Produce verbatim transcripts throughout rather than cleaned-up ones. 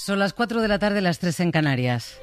Son las cuatro de la tarde, las tres en Canarias.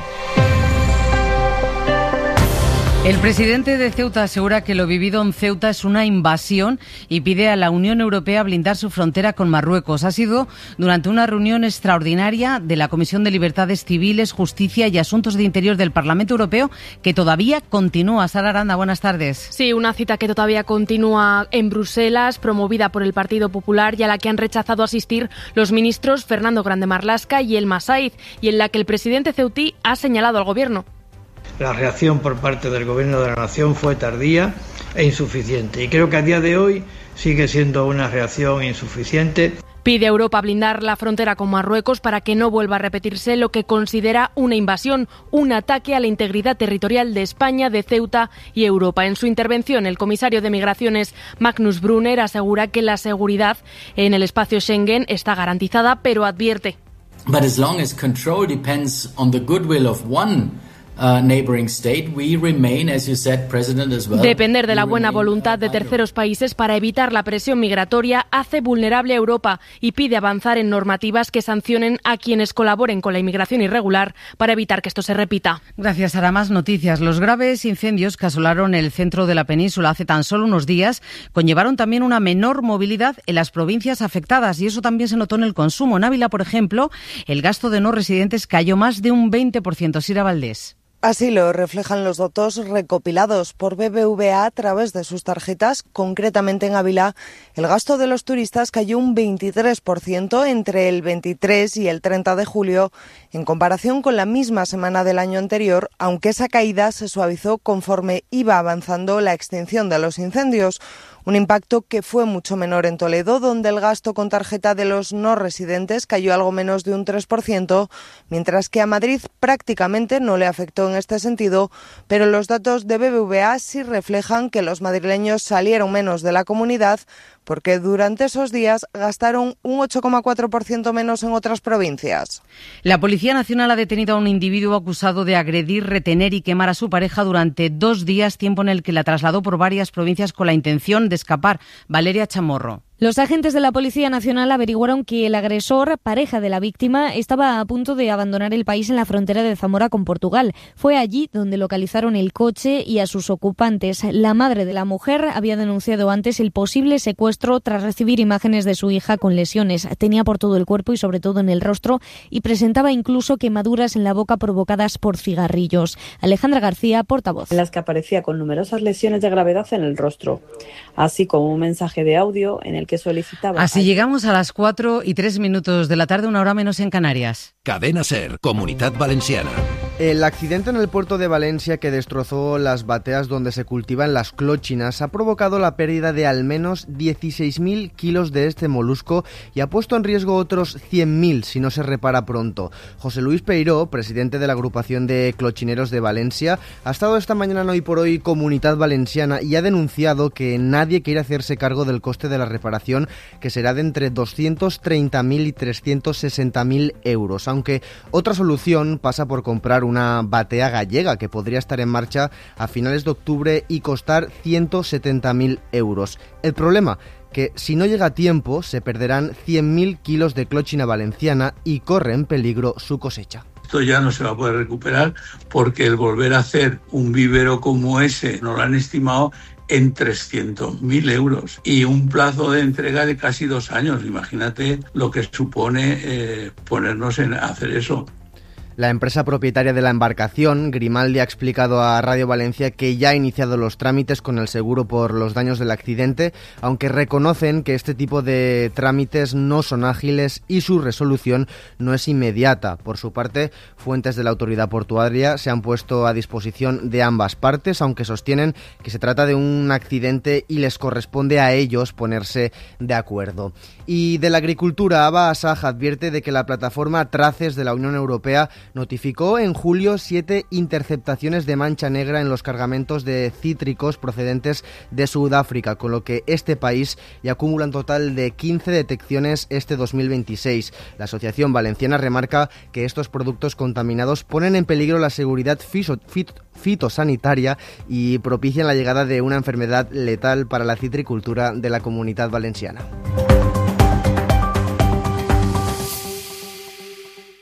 El presidente de Ceuta asegura que lo vivido en Ceuta es una invasión y pide a la Unión Europea blindar su frontera con Marruecos. Ha sido durante una reunión extraordinaria de la Comisión de Libertades Civiles, Justicia y Asuntos de Interior del Parlamento Europeo, que todavía continúa. Sara Aranda, buenas tardes. Sí, una cita que todavía continúa en Bruselas, promovida por el Partido Popular y a la que han rechazado asistir los ministros Fernando Grande Marlaska y Elma Saiz, y en la que el presidente ceutí ha señalado al gobierno. La reacción por parte del Gobierno de la Nación fue tardía e insuficiente, y creo que a día de hoy sigue siendo una reacción insuficiente. Pide a Europa blindar la frontera con Marruecos para que no vuelva a repetirse lo que considera una invasión, un ataque a la integridad territorial de España, de Ceuta y Europa. En su intervención, el comisario de Migraciones, Magnus Brunner, asegura que la seguridad en el espacio Schengen está garantizada, pero advierte. But as long as control depends on the goodwill of one Uh, neighboring state, we remain, as you said, President, as well. Depender de la buena voluntad de terceros países para evitar la presión migratoria hace vulnerable a Europa y pide avanzar en normativas que sancionen a quienes colaboren con la inmigración irregular para evitar que esto se repita. Gracias, Sara. Más noticias. Los graves incendios que asolaron el centro de la península hace tan solo unos días conllevaron también una menor movilidad en las provincias afectadas, y eso también se notó en el consumo. En Ávila, por ejemplo, el gasto de no residentes cayó más de un veinte por ciento. Sira Valdés. Así lo reflejan los datos recopilados por B B V A a través de sus tarjetas. Concretamente en Ávila, el gasto de los turistas cayó un veintitrés por ciento entre el veintitrés y el treinta de julio, en comparación con la misma semana del año anterior, aunque esa caída se suavizó conforme iba avanzando la extinción de los incendios. Un impacto que fue mucho menor en Toledo, donde el gasto con tarjeta de los no residentes cayó algo menos de un tres por ciento, mientras que a Madrid prácticamente no le afectó en este sentido, pero los datos de B B V A sí reflejan que los madrileños salieron menos de la comunidad, porque durante esos días gastaron un ocho coma cuatro por ciento menos en otras provincias. La Policía Nacional ha detenido a un individuo acusado de agredir, retener y quemar a su pareja durante dos días, tiempo en el que la trasladó por varias provincias con la intención de escapar. Valeria Chamorro. Los agentes de la Policía Nacional averiguaron que el agresor, pareja de la víctima, estaba a punto de abandonar el país en la frontera de Zamora con Portugal. Fue allí donde localizaron el coche y a sus ocupantes. La madre de la mujer había denunciado antes el posible secuestro tras recibir imágenes de su hija con lesiones. Tenía por todo el cuerpo y sobre todo en el rostro, y presentaba incluso quemaduras en la boca provocadas por cigarrillos. Alejandra García, portavoz. En las que aparecía con numerosas lesiones de gravedad en el rostro, así como un mensaje de audio en el que solicitaba... Así llegamos a las cuatro y tres minutos de la tarde, una hora menos en Canarias. Cadena SER, Comunitat Valenciana. El accidente en el puerto de Valencia que destrozó las bateas donde se cultivan las clóchinas ha provocado la pérdida de al menos dieciséis mil kilos de este molusco y ha puesto en riesgo otros cien mil si no se repara pronto. José Luis Peiró, presidente de la agrupación de clochineros de Valencia, ha estado esta mañana en Hoy por Hoy Comunitat Valenciana y ha denunciado que nadie quiere hacerse cargo del coste de la reparación, que será de entre doscientos treinta mil y trescientos sesenta mil euros, aunque otra solución pasa por comprar un una batea gallega que podría estar en marcha a finales de octubre y costar ciento setenta mil euros. El problema, que si no llega a tiempo se perderán cien mil kilos de clochina valenciana y corre en peligro su cosecha. Esto ya no se va a poder recuperar porque el volver a hacer un vivero como ese nos lo han estimado en trescientos mil euros y un plazo de entrega de casi dos años. Imagínate lo que supone eh, ponernos en hacer eso. La empresa propietaria de la embarcación, Grimaldi, ha explicado a Radio Valencia que ya ha iniciado los trámites con el seguro por los daños del accidente, aunque reconocen que este tipo de trámites no son ágiles y su resolución no es inmediata. Por su parte, fuentes de la autoridad portuaria se han puesto a disposición de ambas partes, aunque sostienen que se trata de un accidente y les corresponde a ellos ponerse de acuerdo. Y de la agricultura, Aba Asaj advierte de que la plataforma Traces de la Unión Europea notificó en julio siete interceptaciones de mancha negra en los cargamentos de cítricos procedentes de Sudáfrica, con lo que este país ya acumula un total de quince detecciones este dos mil veintiséis. La Asociación Valenciana remarca que estos productos contaminados ponen en peligro la seguridad fiso, fit, fitosanitaria y propician la llegada de una enfermedad letal para la citricultura de la Comunitat Valenciana.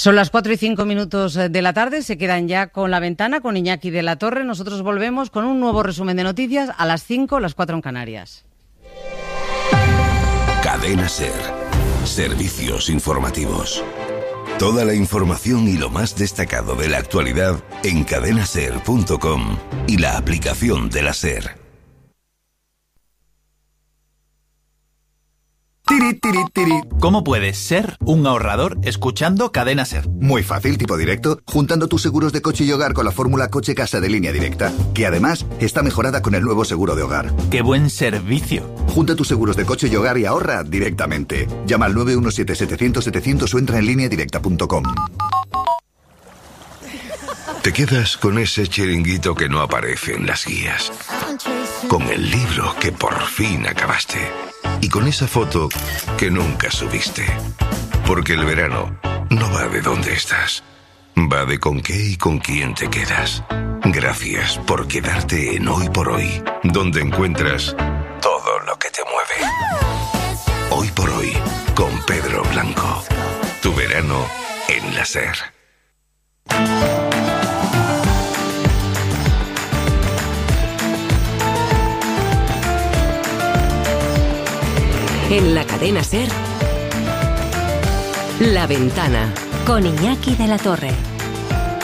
Son las cuatro y cinco minutos de la tarde, se quedan ya con La Ventana, con Iñaki de la Torre. Nosotros volvemos con un nuevo resumen de noticias a las cinco, las cuatro en Canarias. Cadena SER. Servicios informativos. Toda la información y lo más destacado de la actualidad en cadena ser punto com y la aplicación de la SER. Tiri, tiri, tiri. ¿Cómo puedes ser un ahorrador escuchando Cadena SER? Muy fácil, tipo directo, juntando tus seguros de coche y hogar con la fórmula Coche Casa de Línea Directa, que además está mejorada con el nuevo seguro de hogar. ¡Qué buen servicio! Junta tus seguros de coche y hogar y ahorra directamente. Llama al nueve uno siete, setecientos, setecientos o entra en línea directa punto com. Te quedas con ese chiringuito que no aparece en las guías, con el libro que por fin acabaste y con esa foto que nunca subiste. Porque el verano no va de dónde estás, va de con qué y con quién te quedas. Gracias por quedarte en Hoy por Hoy, donde encuentras todo lo que te mueve. Hoy por Hoy, con Pedro Blanco. Tu verano en la SER. En la cadena SER, La Ventana, con Iñaki de la Torre.